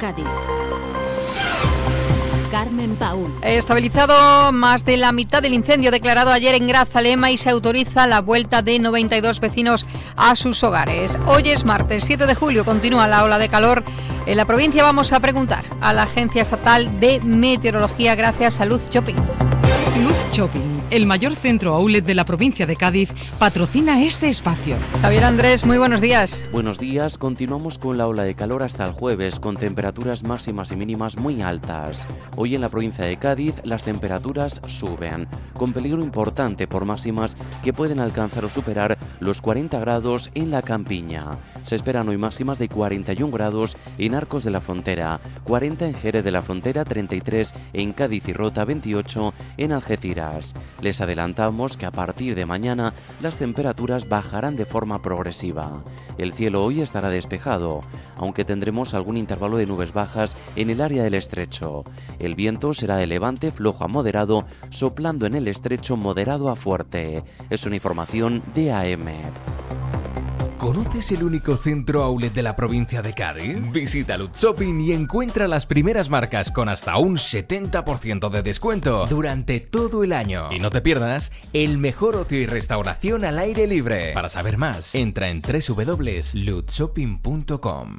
Cádiz. Carmen Paúl. Estabilizado más de la mitad del incendio declarado ayer en Grazalema y se autoriza la vuelta de 92 vecinos a sus hogares. Hoy es martes 7 de julio, continúa la ola de calor en la provincia. Vamos a preguntar a la Agencia Estatal de Meteorología gracias a Luz Shopping. Luz Shopping, el mayor centro outlet de la provincia de Cádiz, patrocina este espacio. Javier Andrés, muy buenos días. Buenos días, continuamos con la ola de calor hasta el jueves, con temperaturas máximas y mínimas muy altas. Hoy en la provincia de Cádiz las temperaturas suben, con peligro importante por máximas que pueden alcanzar o superar los 40 grados en la Campiña. Se esperan hoy máximas de 41 grados en Arcos de la Frontera, 40 en Jerez de la Frontera, 33 en Cádiz y Rota, 28 en Algeciras. Les adelantamos que a partir de mañana las temperaturas bajarán de forma progresiva. El cielo hoy estará despejado, aunque tendremos algún intervalo de nubes bajas en el área del estrecho. El viento será de levante flojo a moderado, soplando en el estrecho moderado a fuerte. Es una información de AEMET. ¿Conoces el único centro outlet de la provincia de Cádiz? Visita Luz Shopping y encuentra las primeras marcas con hasta un 70% de descuento durante todo el año. Y no te pierdas el mejor ocio y restauración al aire libre. Para saber más, entra en www.lutzshopping.com.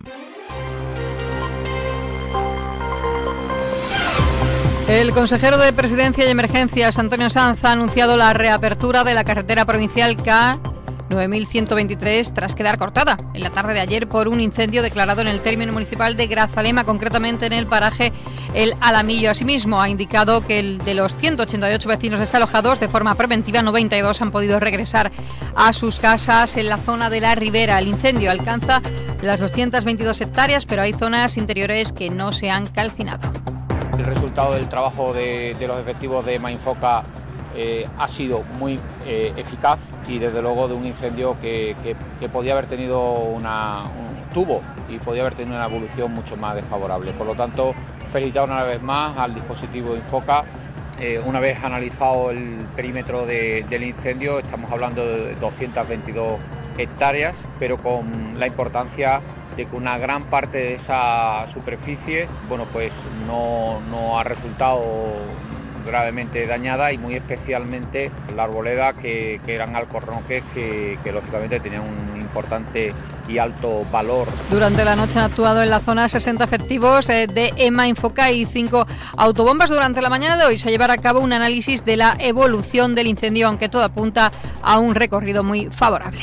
El consejero de Presidencia y Emergencias, Antonio Sanz, ha anunciado la reapertura de la carretera provincial K 9123 tras quedar cortada en la tarde de ayer por un incendio declarado en el término municipal de Grazalema, concretamente en el paraje El Alamillo. Asimismo, ha indicado que de los 188 vecinos desalojados de forma preventiva, 92 han podido regresar a sus casas en la zona de la Ribera. El incendio alcanza las 222 hectáreas, pero hay zonas interiores que no se han calcinado. El resultado del trabajo de los efectivos de Mainfoca ha sido muy eficaz y desde luego de un incendio que podía haber tenido un tubo y podía haber tenido una evolución mucho más desfavorable. Por lo tanto, felicitar una vez más al dispositivo Infoca. Una vez analizado el perímetro del incendio, estamos hablando de 222 hectáreas, pero con la importancia de que una gran parte de esa superficie, bueno, pues no ha resultado gravemente dañada y muy especialmente la arboleda que eran alcornoques que lógicamente tenían un importante y alto valor. Durante la noche han actuado en la zona 60 efectivos de EMA Infoca y 5 autobombas. Durante la mañana de hoy se llevará a cabo un análisis de la evolución del incendio, aunque todo apunta a un recorrido muy favorable.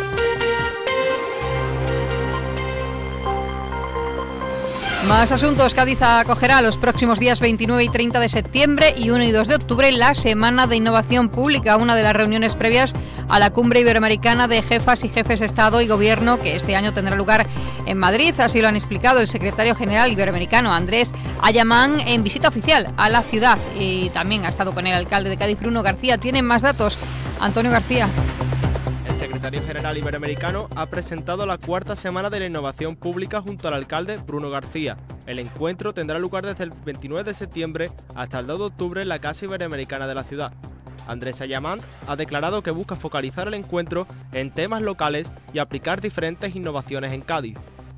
Más asuntos. Cádiz acogerá los próximos días 29 y 30 de septiembre y 1 y 2 de octubre la Semana de Innovación Pública, una de las reuniones previas a la Cumbre Iberoamericana de Jefas y Jefes de Estado y Gobierno, que este año tendrá lugar en Madrid. Así lo han explicado el secretario general iberoamericano, Andrés Ayamán, en visita oficial a la ciudad. Y también ha estado con el alcalde de Cádiz, Bruno García. Tienen más datos. Antonio García. El secretario general iberoamericano ha presentado la cuarta Semana de la Innovación Pública junto al alcalde Bruno García. El encuentro tendrá lugar desde el 29 de septiembre hasta el 2 de octubre en la Casa Iberoamericana de la ciudad. Andrés Ayamán ha declarado que busca focalizar el encuentro en temas locales y aplicar diferentes innovaciones en Cádiz.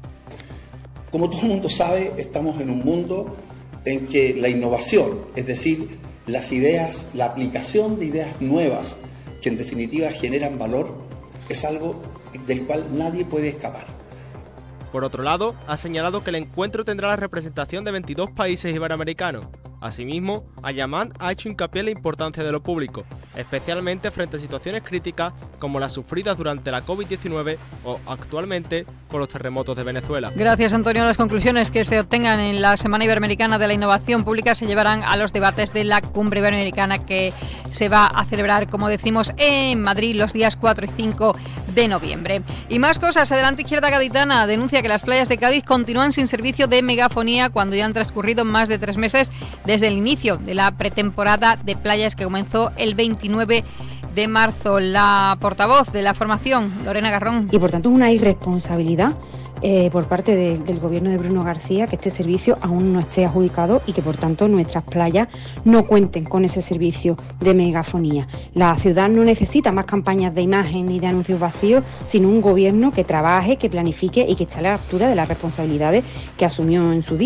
Como todo el mundo sabe, estamos en un mundo en que la innovación, es decir, las ideas, la aplicación de ideas nuevas que en definitiva generan valor, es algo del cual nadie puede escapar. Por otro lado, ha señalado que el encuentro tendrá la representación de 22 países iberoamericanos. Asimismo, Ayamán ha hecho hincapié en la importancia de lo público, especialmente frente a situaciones críticas como las sufridas durante la COVID-19 o actualmente con los terremotos de Venezuela. Gracias, Antonio. Las conclusiones que se obtengan en la Semana Iberoamericana de la Innovación Pública se llevarán a los debates de la Cumbre Iberoamericana que se va a celebrar, como decimos, en Madrid los días 4 y 5 de noviembre. Y más cosas. Adelante Izquierda Gaditana denuncia que las playas de Cádiz continúan sin servicio de megafonía cuando ya han transcurrido más de 3 meses desde el inicio de la pretemporada de playas que comenzó el 29 de marzo. La portavoz de la formación, Lorena Garrón. Y por tanto es una irresponsabilidad por parte del gobierno de Bruno García que este servicio aún no esté adjudicado y que por tanto nuestras playas no cuenten con ese servicio de megafonía. La ciudad no necesita más campañas de imagen ni de anuncios vacíos, sino un gobierno que trabaje, que planifique y que eche a la altura de las responsabilidades que asumió en su día.